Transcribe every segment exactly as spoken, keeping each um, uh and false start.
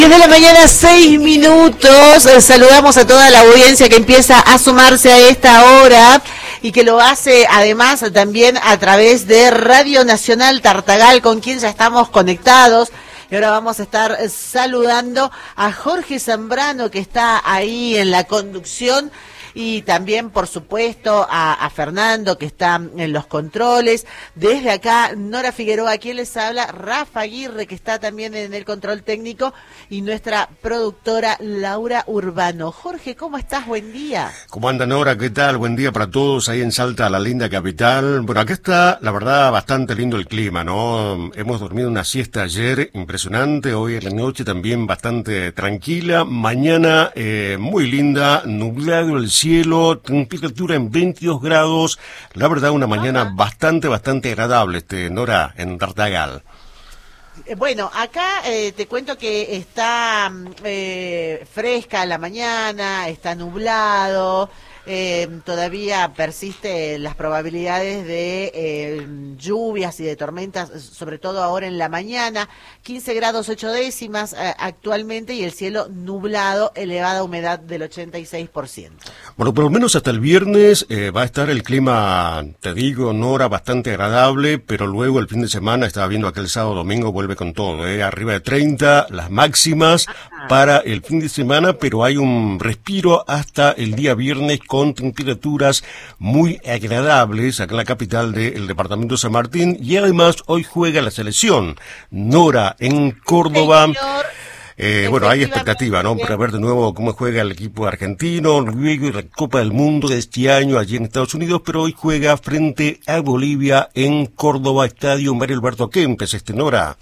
diez de la mañana, seis minutos. Eh, saludamos a toda la audiencia que empieza a sumarse a esta hora y que lo hace además también a través de Radio Nacional Tartagal, con quien ya estamos conectados. Y ahora vamos a estar saludando a Jorge Zambrano, que está ahí en la conducción. Y también, por supuesto, a, a Fernando, que está en los controles. Desde acá, Nora Figueroa, quien les habla, Rafa Aguirre, que está también en el control técnico, y nuestra productora Laura Urbano. Jorge, ¿cómo estás? Buen día. ¿Cómo anda, Nora? ¿Qué tal? Buen día para todos ahí en Salta, la linda capital. Bueno, acá está, la verdad, bastante lindo el clima, ¿no? Hemos dormido una siesta ayer impresionante, hoy en la noche también bastante tranquila. Mañana, eh, muy linda, nublado el cielo, temperatura en veintidós grados, la verdad una mañana Ajá. bastante, bastante agradable, este, Nora, en Tartagal. Bueno, acá eh, te cuento que está eh, fresca la mañana, está nublado, eh, todavía persisten las probabilidades de eh, lluvias y de tormentas, sobre todo ahora en la mañana, quince grados ocho décimas eh, actualmente, y el cielo nublado, elevada humedad del ochenta y seis por ciento. Bueno, por lo menos hasta el viernes eh, va a estar el clima, te digo, Nora, bastante agradable, pero luego el fin de semana, estaba viendo aquel sábado domingo, vuelve con todo, eh, arriba de treinta, las máximas Ajá. para el fin de semana, pero hay un respiro hasta el día viernes con temperaturas muy agradables acá en la capital del departamento de San Martín, y además hoy juega la selección, Nora, en Córdoba. Señor. Eh, bueno, hay expectativa, ¿no? Para ver de nuevo cómo juega el equipo argentino, luego la Copa del Mundo de este año allí en Estados Unidos, pero hoy juega frente a Bolivia en Córdoba, Estadio Mario Alberto Kempes, este, Nora.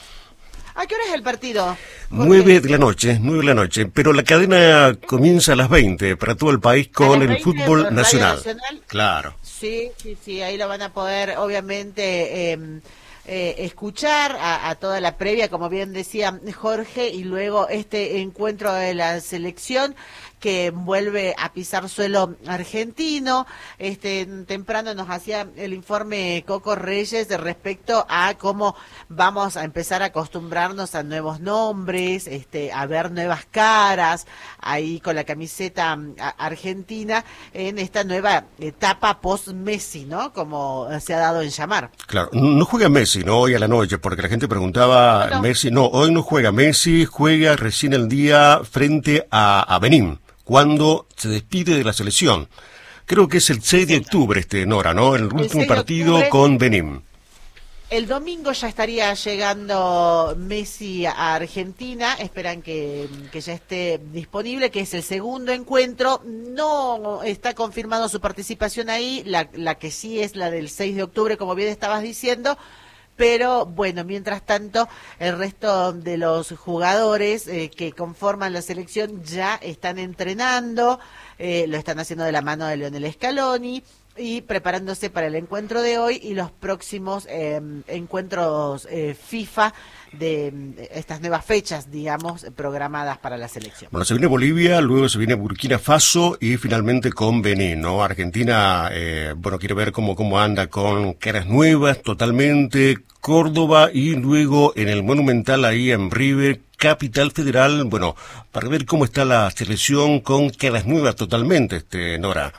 ¿A qué hora es el partido? Nueve de la noche, nueve de la noche, pero la cadena comienza a las veinte para todo el país con el fútbol nacional. nacional. Claro. Sí, sí, sí, ahí lo van a poder, obviamente, eh, eh, escuchar a, a toda la previa, como bien decía Jorge, y luego este encuentro de la selección que vuelve a pisar suelo argentino. Este temprano nos hacía el informe Coco Reyes de respecto a cómo vamos a empezar a acostumbrarnos a nuevos nombres, este, a ver nuevas caras, ahí con la camiseta argentina en esta nueva etapa post-Messi, ¿no? Como se ha dado en llamar. Claro, no juega Messi, ¿no? Hoy a la noche, porque la gente preguntaba, no, no. Messi, no, hoy no juega Messi, juega recién el día frente a, a Benín, cuando se despide de la selección. Creo que es el seis de octubre, este, Nora, ¿no? El último partido con Benín. El domingo ya estaría llegando Messi a Argentina, esperan que, que ya esté disponible, que es el segundo encuentro. No está confirmado su participación ahí, la, la que sí es la del seis de octubre, como bien estabas diciendo. Pero bueno, mientras tanto, el resto de los jugadores eh, que conforman la selección ya están entrenando, eh, lo están haciendo de la mano de Lionel Scaloni y preparándose para el encuentro de hoy y los próximos eh, encuentros eh, FIFA de, de estas nuevas fechas, digamos, programadas para la selección. Bueno, se viene Bolivia, luego se viene Burkina Faso y finalmente con Benín, ¿no? Argentina, eh, bueno, quiere ver cómo, cómo anda con caras nuevas totalmente, Córdoba y luego en el Monumental ahí en River, Capital Federal, bueno, para ver cómo está la selección con caras nuevas totalmente, este, Nora.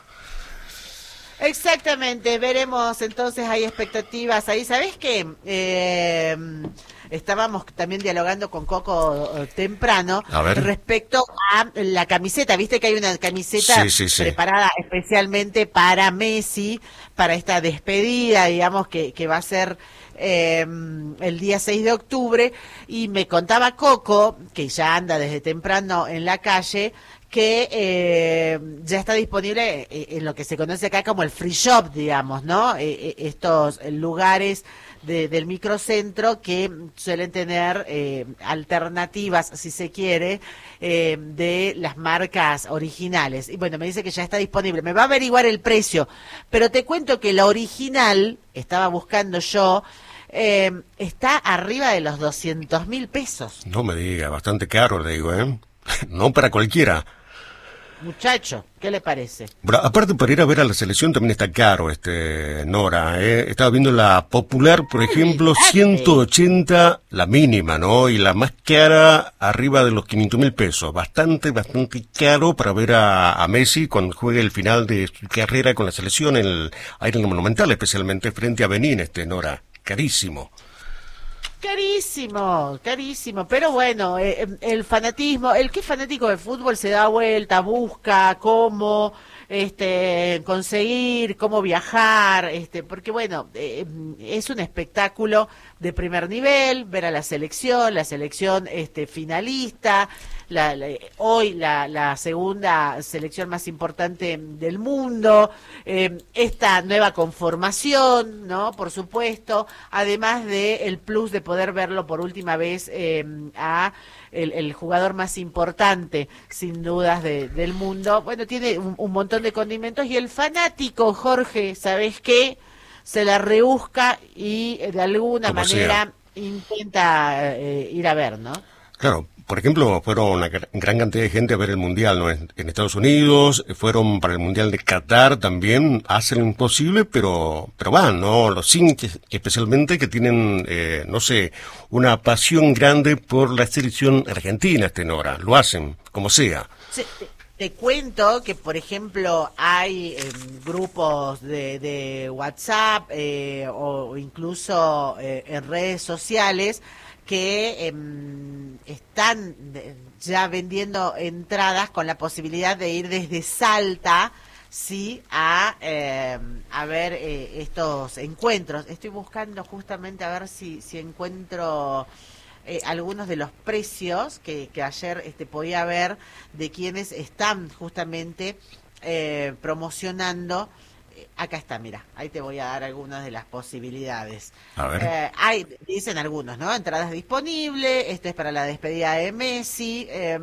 Exactamente, veremos entonces, hay expectativas ahí. ¿Sabés qué? Eh, estábamos también dialogando con Coco temprano respecto a la camiseta. Viste que hay una camiseta sí, sí, sí. preparada especialmente para Messi, para esta despedida, digamos, que, que va a ser eh, el día seis de octubre. Y me contaba Coco, que ya anda desde temprano en la calle, que eh, ya está disponible en lo que se conoce acá como el free shop, digamos, ¿no? Eh, estos lugares de, del microcentro que suelen tener eh, alternativas, si se quiere, eh, de las marcas originales. Y bueno, me dice que ya está disponible. Me va a averiguar el precio, pero te cuento que la original, estaba buscando yo, eh, está arriba de los doscientos mil pesos. No me diga, bastante caro, le digo, ¿eh? No para cualquiera. muchacho, ¿qué le parece? Bueno, aparte para ir a ver a la selección también está caro, este Nora, ¿eh? Estaba viendo la popular, por ejemplo, ciento ochenta la mínima, ¿no? Y la más cara arriba de los quinientos mil pesos. Bastante, bastante caro para ver a, a Messi cuando juegue el final de su carrera con la selección en el aire monumental, especialmente frente a Benín, este Nora. Carísimo. Carísimo, carísimo, pero bueno, eh, el fanatismo, el que es fanático de fútbol se da vuelta, busca cómo este conseguir, cómo viajar, este, porque bueno, eh, es un espectáculo de primer nivel, ver a la selección, la selección este finalista, la, la, hoy la, la segunda selección más importante del mundo, eh, esta nueva conformación, ¿no? Por supuesto, además de el plus de poder verlo por última vez eh, a el, el jugador más importante, sin dudas, de, del mundo. Bueno, tiene un, un montón de condimentos y el fanático, Jorge, ¿sabés qué? Se la rebusca y eh, de alguna Como manera sea. intenta eh, ir a ver, ¿no? Claro, por ejemplo, fueron una gran cantidad de gente a ver el Mundial, ¿no? En, en Estados Unidos, fueron para el Mundial de Qatar también, hacen lo imposible, pero pero van, ¿no? Los hinchas, especialmente, que tienen, eh, no sé, una pasión grande por la selección argentina, este Nora, lo hacen, como sea. Sí, te, te cuento que, por ejemplo, hay eh, grupos de, de WhatsApp eh, o incluso eh, en redes sociales que eh, están ya vendiendo entradas con la posibilidad de ir desde Salta, sí, a, eh, a ver eh, estos encuentros. Estoy buscando justamente a ver si, si encuentro eh, algunos de los precios que, que ayer este, podía ver de quienes están justamente eh, promocionando. Acá está, mira, ahí te voy a dar algunas de las posibilidades. A ver. Eh, hay, dicen algunos, ¿no? Entradas disponibles, esto es para la despedida de Messi, eh,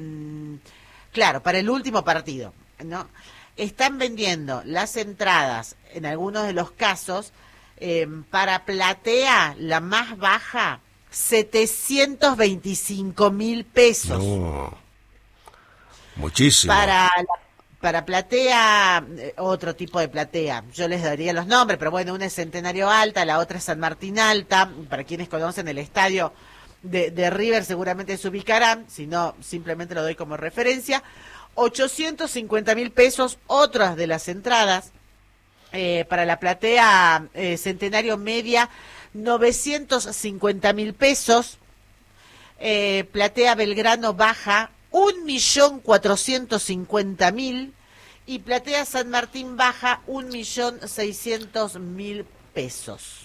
claro, para el último partido, ¿no? Están vendiendo las entradas, en algunos de los casos, eh, para platea, la más baja, setecientos veinticinco mil pesos. No. Muchísimo. Para la Para platea, eh, otro tipo de platea, yo les daría los nombres, pero bueno, una es Centenario Alta, la otra es San Martín Alta, para quienes conocen el estadio de, de River seguramente se ubicarán, si no, simplemente lo doy como referencia, ochocientos cincuenta mil pesos, otras de las entradas, eh, para la platea eh, Centenario Media, novecientos cincuenta mil pesos, eh, platea Belgrano Baja, un millón cuatrocientos cincuenta mil y platea San Martín Baja un millón seiscientos mil pesos.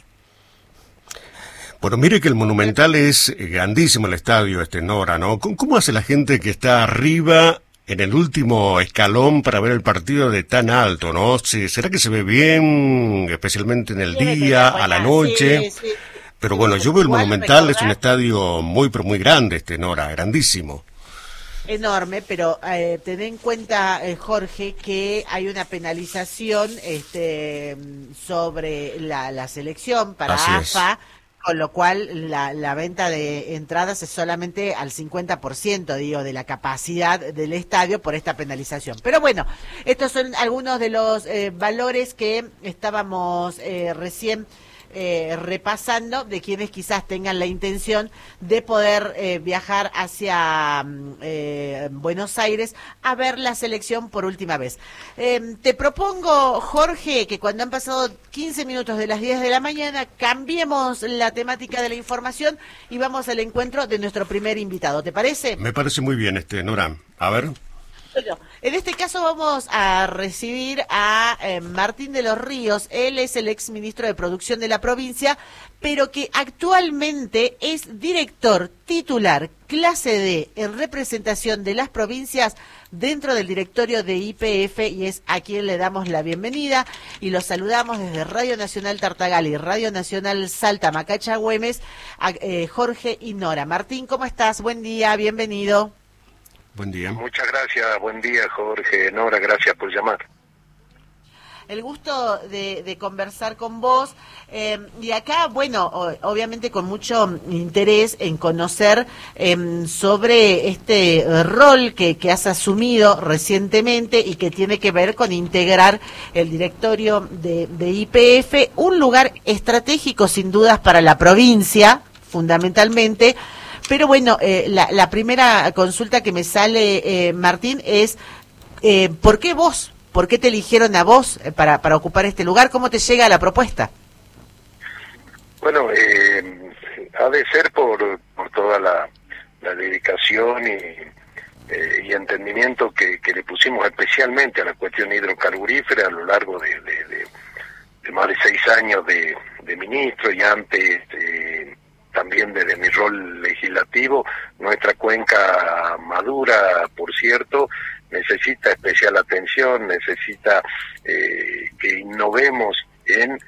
Bueno, mire que el Monumental es grandísimo el estadio, este Nora, ¿no? ¿Cómo hace la gente que está arriba en el último escalón para ver el partido de tan alto, ¿no? ¿Será que se ve bien, especialmente en el día, a la noche? Sí, sí. Pero bueno, yo veo el Monumental, es un estadio muy, pero muy grande, este Nora, grandísimo. Enorme, pero eh, ten en cuenta, eh, Jorge, que hay una penalización este, sobre la, la selección para Así A F A, es. Con lo cual la, la venta de entradas es solamente al cincuenta por ciento, digo, de la capacidad del estadio por esta penalización. Pero bueno, estos son algunos de los eh, valores que estábamos eh, recién Eh, repasando de quienes quizás tengan la intención de poder eh, viajar hacia eh, Buenos Aires a ver la selección por última vez. Eh, te propongo, Jorge, que cuando han pasado quince minutos de las diez de la mañana cambiemos la temática de la información y vamos al encuentro de nuestro primer invitado. ¿Te parece? Me parece muy bien, este Nora. A ver. Bueno, en este caso vamos a recibir a eh, Martín de los Ríos. Él es el ex ministro de Producción de la provincia, pero que actualmente es director titular clase D en representación de las provincias dentro del directorio de Y P F, y es a quien le damos la bienvenida y los saludamos desde Radio Nacional Tartagal y Radio Nacional Salta Macacha Güemes, a eh, Jorge y Nora. Martín, ¿cómo estás? Buen día, bienvenido. Buen día. Muchas gracias, buen día Jorge, Nora, gracias por llamar. el gusto de, de conversar con vos. Eh, y acá, bueno, o, obviamente con mucho interés en conocer eh, sobre este rol que, que has asumido recientemente y que tiene que ver con integrar el directorio de, de Y P F, un lugar estratégico sin dudas para la provincia, fundamentalmente. Pero bueno, eh, la, la primera consulta que me sale, eh, Martín, es eh, ¿por qué vos? ¿Por qué te eligieron a vos para, para ocupar este lugar? ¿Cómo te llega la propuesta? Bueno, eh, ha de ser por, por toda la, la dedicación y, eh, y entendimiento que, que le pusimos especialmente a la cuestión hidrocarburífera a lo largo de, de, de, de más de seis años de, de ministro y antes eh, también desde mi rol legislativo. Nuestra cuenca madura, por cierto, necesita especial atención, necesita eh, que innovemos en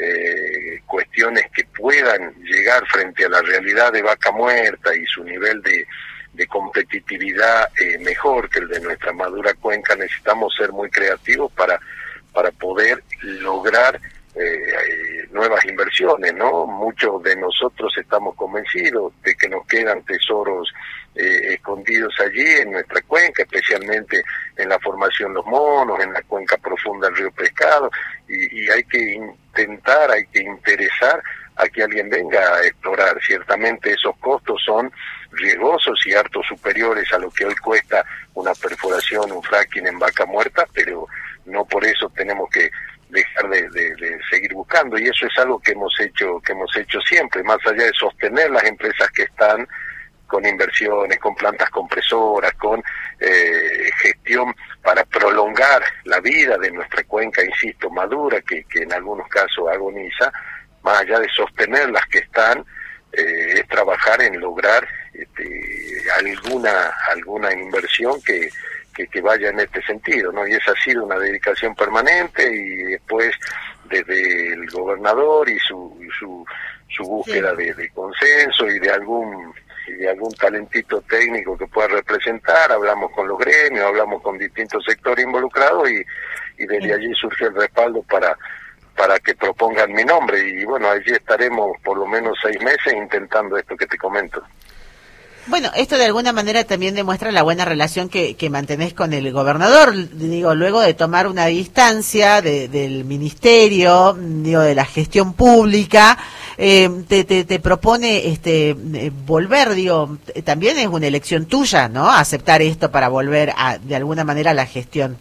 eh, cuestiones que puedan llegar frente a la realidad de Vaca Muerta y su nivel de, de competitividad eh, mejor que el de nuestra madura cuenca. Necesitamos ser muy creativos para, para poder lograr eh, eh, nuevas inversiones, ¿no? Muchos de nosotros estamos convencidos de que nos quedan tesoros Eh, escondidos allí en nuestra cuenca, especialmente en la formación Los Monos, en la cuenca profunda del río Pescado, y, y hay que intentar, hay que interesar a que alguien venga a explorar. Ciertamente esos costos son riesgosos y harto superiores a lo que hoy cuesta una perforación, un fracking en Vaca Muerta, pero no por eso tenemos que dejar de, de, de seguir buscando, y eso es algo que hemos hecho, que hemos hecho siempre, más allá de sostener las empresas que están con inversiones, con plantas compresoras, con eh, gestión para prolongar la vida de nuestra cuenca, insisto, madura, que, que en algunos casos agoniza. Más allá de sostener las que están, eh, es trabajar en lograr este, alguna alguna inversión que, que, que vaya en este sentido, ¿no? Y esa ha sido una dedicación permanente, y después desde el gobernador y su, y su, su búsqueda sí. de, de consenso y de algún... y de algún talentito técnico que pueda representar, hablamos con los gremios, hablamos con distintos sectores involucrados, y, y desde allí surgió el respaldo para para que propongan mi nombre, y bueno, allí estaremos por lo menos seis meses intentando esto que te comento. Bueno, esto de alguna manera también demuestra la buena relación que, que mantenés con el gobernador, digo, luego de tomar una distancia de, del ministerio, digo, de la gestión pública, eh, te, te, te propone este volver, digo, también es una elección tuya, ¿no? Aceptar esto para volver a, de alguna manera a la gestión.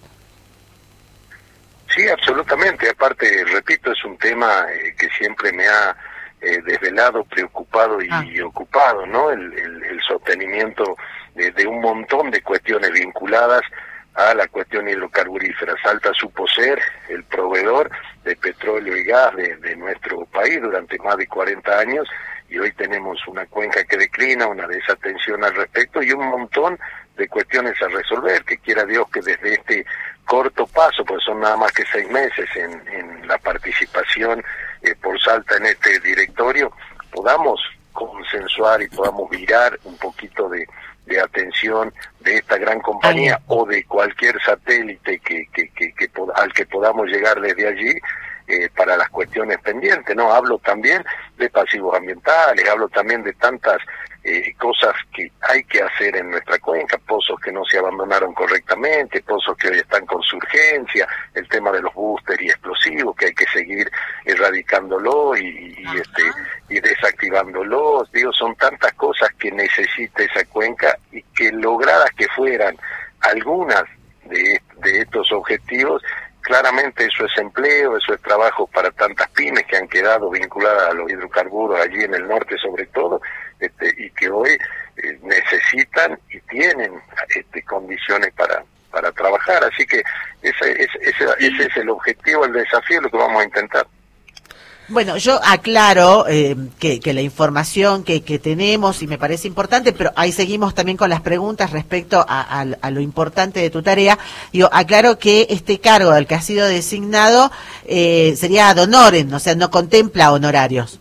Sí, absolutamente. Aparte, repito, es un tema eh, que siempre me ha eh, desvelado, preocupado y, ah. y ocupado, ¿no? El, el, el sostenimiento de, de un montón de cuestiones vinculadas a la cuestión hidrocarburífera. Salta supo ser el proveedor de petróleo y gas de, de nuestro país durante más de cuarenta años, y hoy tenemos una cuenca que declina, una desatención al respecto y un montón de cuestiones a resolver, que quiera Dios que desde este corto paso, pues son nada más que seis meses en, en la participación eh, por Salta en este directorio, podamos consensuar y podamos virar un poquito de, de atención de esta gran compañía Ay. o de cualquier satélite que, que, que, que al que podamos llegar desde allí eh, para las cuestiones pendientes, ¿no? Hablo también de pasivos ambientales, hablo también de tantas eh, cosas que hay que hacer en nuestra cuenca, pozos que no se abandonaron correctamente, pozos que hoy están con su urgencia, el tema de los boosters y explosivos, que hay que seguir erradicándolo y, y, este, y desactivándolos. Digo, son tantas cosas que necesita esa cuenca, y que logradas que fueran algunas de, de estos objetivos, claramente eso es empleo, eso es trabajo para tantas pymes que han quedado vinculadas a los hidrocarburos allí en el norte sobre todo, este, y que hoy eh, necesitan y tienen este, condiciones para para trabajar. Así que ese, ese, ese, ese es el objetivo, el desafío, lo que vamos a intentar. Bueno, yo aclaro eh, que, que la información que, que tenemos, y me parece importante, pero ahí seguimos también con las preguntas respecto a, a, a lo importante de tu tarea. Yo aclaro que este cargo del que ha sido designado eh, sería ad honorem, o sea, no contempla honorarios.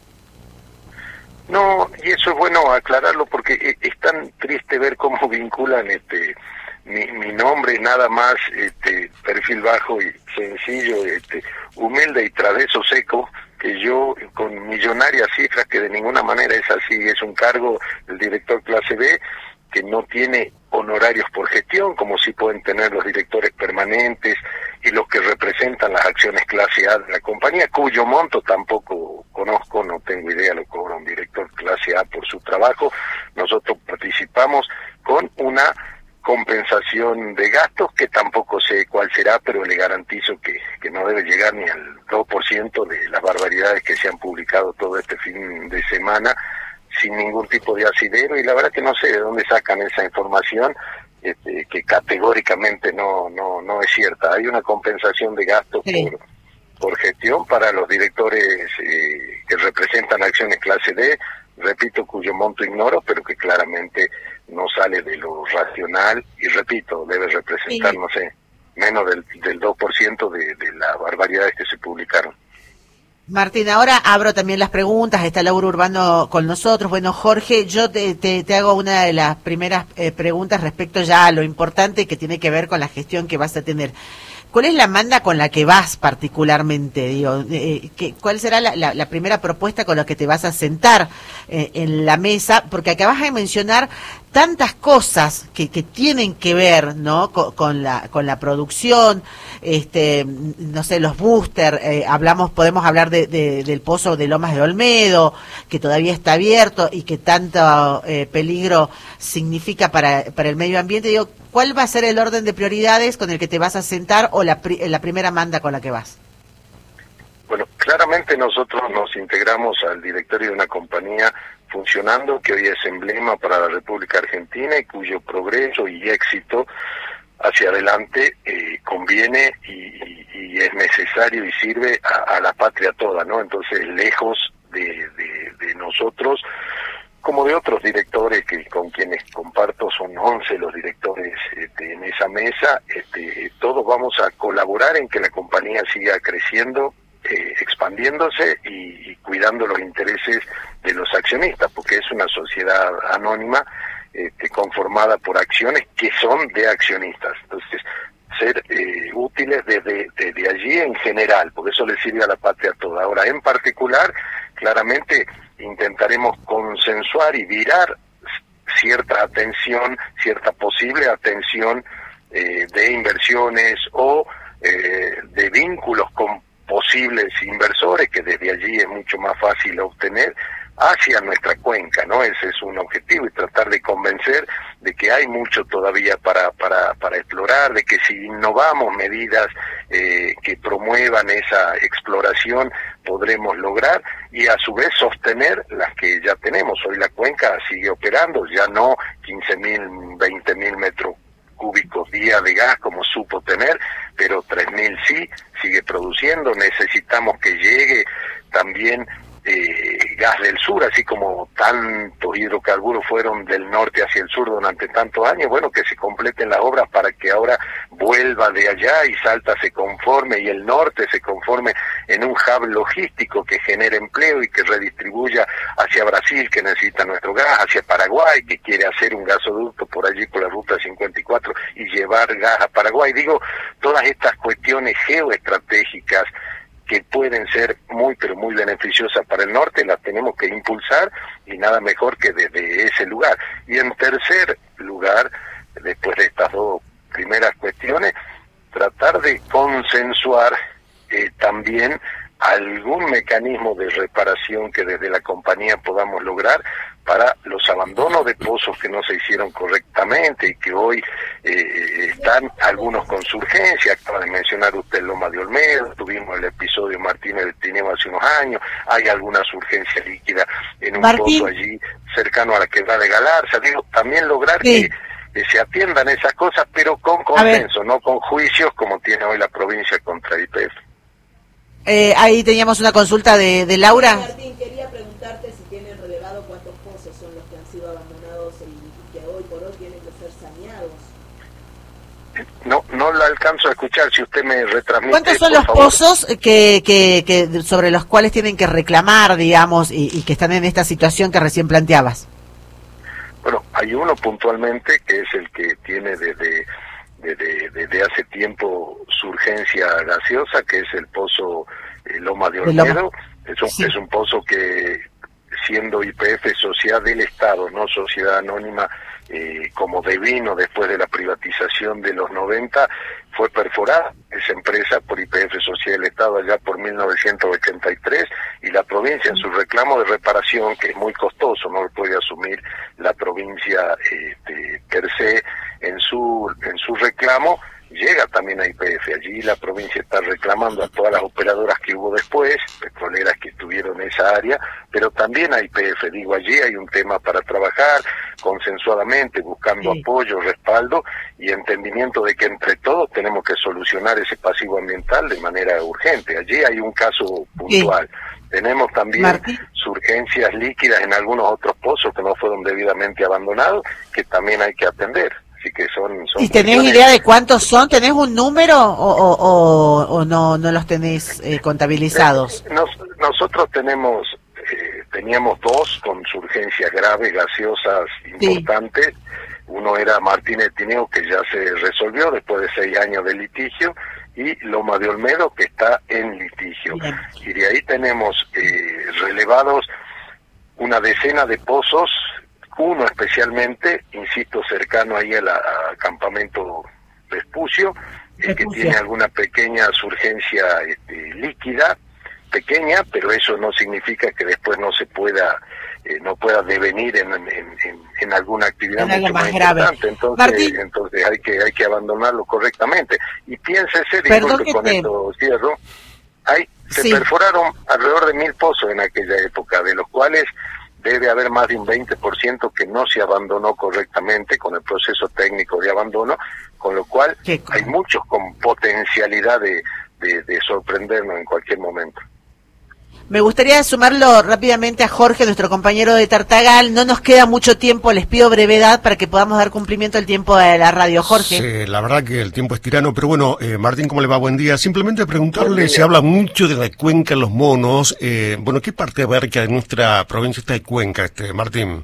No, y eso es bueno aclararlo, porque es tan triste ver cómo vinculan este mi, mi nombre, nada más, este, perfil bajo y sencillo, este, humilde y traveso seco, que yo con millonarias cifras que de ninguna manera es así, es un cargo del director clase B que no tiene honorarios por gestión, como sí pueden tener los directores permanentes y los que representan las acciones clase A de la compañía, cuyo monto tampoco conozco, no tengo idea lo cobra un director clase A por su trabajo. Nosotros participamos con una compensación de gastos que tampoco sé cuál será, pero le garantizo que, que no debe llegar ni al dos por ciento de las barbaridades que se han publicado todo este fin de semana, sin ningún tipo de asidero, y la verdad que no sé de dónde sacan esa información, este, que categóricamente no no no es cierta. Hay una compensación de gastos sí. por, por gestión para los directores eh, que representan acciones clase D, repito, cuyo monto ignoro, pero que claramente no sale de lo racional, y repito, debe representar, sí. no sé, menos del, del dos por ciento de, de las barbaridades que se publicaron. Martín, ahora abro también las preguntas, está Laura Urbano con nosotros. Bueno, Jorge, yo te, te, te hago una de las primeras eh, preguntas respecto ya a lo importante que tiene que ver con la gestión que vas a tener. ¿Cuál es la manda con la que vas particularmente? Digo, eh, que, ¿cuál será la, la, la primera propuesta con la que te vas a sentar eh, en la mesa? Porque acabas de mencionar tantas cosas que, que tienen que ver, ¿no? Con, con la con la producción, este, no sé, los booster, eh, hablamos, podemos hablar de, de, del pozo de Lomas de Olmedo, que todavía está abierto y que tanto eh, peligro significa para para el medio ambiente. Digo, ¿cuál va a ser el orden de prioridades con el que te vas a sentar o la, la primera manda con la que vas? Bueno, claramente nosotros nos integramos al directorio de una compañía funcionando, que hoy es emblema para la República Argentina y cuyo progreso y éxito hacia adelante eh, conviene y, y, y es necesario y sirve a, a la patria toda, ¿no? Entonces, lejos de, de, de nosotros, como de otros directores que con quienes comparto, son once los directores este, en esa mesa, este, todos vamos a colaborar en que la compañía siga creciendo, eh, expandiéndose y, y cuidando los intereses de los accionistas, porque es una sociedad anónima este, conformada por acciones que son de accionistas. Entonces, ser eh, útiles desde, desde allí en general, porque eso le sirve a la patria toda. Ahora, en particular, claramente intentaremos consensuar y virar cierta atención, cierta posible atención eh, de inversiones o eh, de vínculos con posibles inversores, que desde allí es mucho más fácil obtener, hacia nuestra cuenca, ¿no? Ese es un objetivo, y tratar de convencer de que hay mucho todavía para para para explorar, de que si innovamos medidas eh, que promuevan esa exploración, podremos lograr y a su vez sostener las que ya tenemos. Hoy la cuenca sigue operando, ya no quince mil, veinte mil metros cúbicos día de gas como supo tener, pero tres mil sí, sigue produciendo. Necesitamos que llegue también Eh, gas del sur, así como tantos hidrocarburos fueron del norte hacia el sur durante tantos años. Bueno, que se completen las obras para que ahora vuelva de allá y Salta se conforme y el norte se conforme en un hub logístico que genere empleo y que redistribuya hacia Brasil, que necesita nuestro gas, hacia Paraguay, que quiere hacer un gasoducto por allí por la ruta cincuenta y cuatro y llevar gas a Paraguay. Digo, todas estas cuestiones geoestratégicas que pueden ser muy, pero muy beneficiosas para el norte, las tenemos que impulsar, y nada mejor que desde ese lugar. Y en tercer lugar, después de estas dos primeras cuestiones, tratar de consensuar eh, también algún mecanismo de reparación que desde la compañía podamos lograr para los abandonos de pozos que no se hicieron correctamente y que hoy eh, están algunos con su urgencia. Acaba de mencionar usted Loma de Olmedo, tuvimos el episodio Martínez de Tineo hace unos años, hay alguna urgencia líquida en un Martín. Pozo allí cercano a la quebrada de Galarza. Digo, también lograr sí. que, que se atiendan esas cosas, pero con consenso, no con juicios como tiene hoy la provincia contra Y P F. Eh, ahí teníamos una consulta de, de Laura. Martín, quería preguntarte si tienen relevado cuántos pozos son los que han sido abandonados y que hoy por hoy tienen que ser saneados. No, no la alcanzo a escuchar, si usted me retransmite. ¿Cuántos son los favor? pozos que, que, que sobre los cuales tienen que reclamar, digamos, y, y que están en esta situación que recién planteabas? Bueno, hay uno puntualmente que es el que tiene desde, desde, desde hace tiempo su urgencia gaseosa, que es el pozo eh, Loma de Olmedo. Es un, sí. es un pozo que, siendo Y P F sociedad del Estado, no sociedad anónima, eh, como devino después de la privatización de los noventa, fue perforada esa empresa por Y P F sociedad del Estado allá por mil novecientos ochenta y tres, y la provincia en su reclamo de reparación, que es muy costoso, no lo puede asumir la provincia eh, de, per se, en su, en su reclamo, llega también a Y P F. Allí la provincia está reclamando a todas las operadoras que hubo después, petroleras que estuvieron en esa área, pero también a Y P F. Digo, allí hay un tema para trabajar consensuadamente, buscando sí. apoyo, respaldo y entendimiento de que entre todos tenemos que solucionar ese pasivo ambiental de manera urgente. Allí hay un caso puntual. Sí. Tenemos también Martín. surgencias líquidas en algunos otros pozos que no fueron debidamente abandonados, que también hay que atender. Así que son, son ¿Y tenés cuestiones... idea de cuántos son? ¿Tenés un número o, o, o, o no no los tenés eh, contabilizados? Nos, nosotros tenemos eh, teníamos dos con urgencias graves, gaseosas importantes. Sí. Uno era Martínez Tineo, que ya se resolvió después de seis años de litigio, y Loma de Olmedo, que está en litigio. Bien. Y de ahí tenemos eh, relevados una decena de pozos, uno especialmente, insisto, cercano ahí al campamento Vespucio, eh, que tiene alguna pequeña surgencia este, líquida, pequeña, pero eso no significa que después no se pueda, eh, no pueda devenir en, en, en, en alguna actividad en mucho más, más importante. Entonces, Martín, entonces hay que hay que abandonarlo correctamente. Y piénsese, disculpe, con te... esto cierro, hay, se sí. perforaron alrededor de mil pozos en aquella época, de los cuales debe haber más de un veinte por ciento que no se abandonó correctamente con el proceso técnico de abandono, con lo cual hay muchos con potencialidad de, de, de sorprendernos en cualquier momento. Me gustaría sumarlo rápidamente a Jorge, nuestro compañero de Tartagal. No nos queda mucho tiempo, les pido brevedad para que podamos dar cumplimiento al tiempo de la radio. Jorge. Sí, la verdad que el tiempo es tirano, pero bueno, eh, Martín, ¿cómo le va? Buen día. Simplemente preguntarle, se habla mucho de la cuenca de los monos. Eh, bueno, ¿qué parte abarca de nuestra provincia esta de Cuenca, este Martín?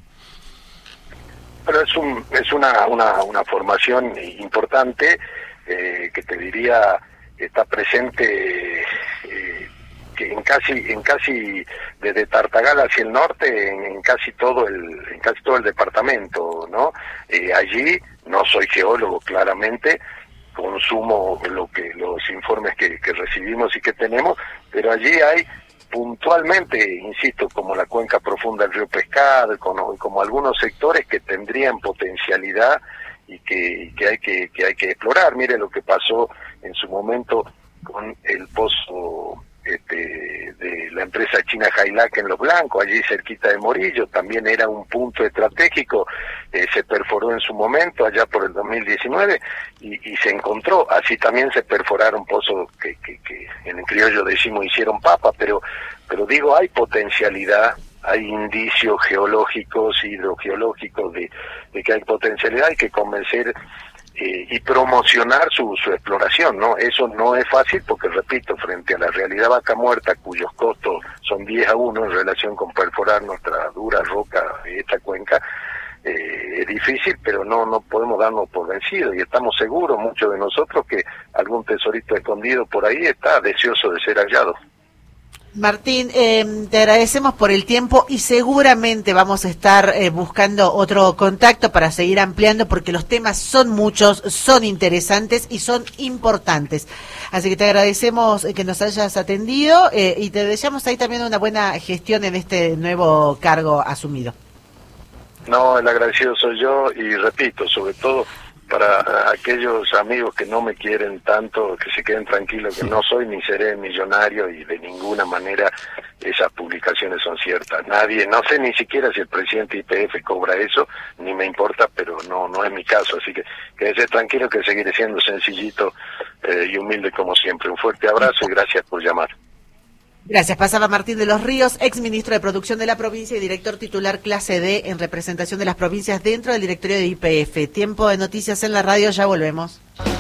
Pero es, un, es una, una, una formación importante eh, que te diría está presente... Eh, que en casi en casi desde Tartagal hacia el norte en, en casi todo el en casi todo el departamento, ¿no? Eh, allí no soy geólogo, claramente consumo lo que los informes que, que recibimos y que tenemos, pero allí hay puntualmente, insisto, como la cuenca profunda del río Pescado, como, como algunos sectores que tendrían potencialidad y que, y que hay que que hay que explorar. Mire lo que pasó en su momento con el pozo Este, de la empresa china Hailac en Los Blancos, allí cerquita de Morillo, también era un punto estratégico, eh, se perforó en su momento, allá por el dos mil diecinueve, y, y se encontró, así también se perforaron pozos que, que, que en el criollo decimos hicieron papa, pero, pero digo, hay potencialidad, hay indicios geológicos, hidrogeológicos de, de que hay potencialidad, hay que convencer Eh, y promocionar su, su exploración, ¿no? Eso no es fácil porque, repito, frente a la realidad vaca muerta, cuyos costos son diez a uno en relación con perforar nuestra dura roca de esta cuenca, eh, es difícil, pero no no podemos darnos por vencidos y estamos seguros, muchos de nosotros, que algún tesorito escondido por ahí está deseoso de ser hallado. Martín, eh, te agradecemos por el tiempo y seguramente vamos a estar eh, buscando otro contacto para seguir ampliando porque los temas son muchos, son interesantes y son importantes. Así que te agradecemos que nos hayas atendido eh, y te deseamos ahí también una buena gestión en este nuevo cargo asumido. No, el agradecido soy yo y repito, sobre todo para aquellos amigos que no me quieren tanto, que se queden tranquilos, que no soy ni seré millonario y de ninguna manera esas publicaciones son ciertas. Nadie, no sé ni siquiera si el presidente de Y P F cobra eso, ni me importa, pero no no es mi caso, así que quédese tranquilo que seguiré siendo sencillito eh, y humilde como siempre. Un fuerte abrazo y gracias por llamar. Gracias. Pasaba Martín de los Ríos, ex ministro de Producción de la provincia y director titular clase D en representación de las provincias dentro del directorio de Y P F. Tiempo de noticias en la radio, ya volvemos.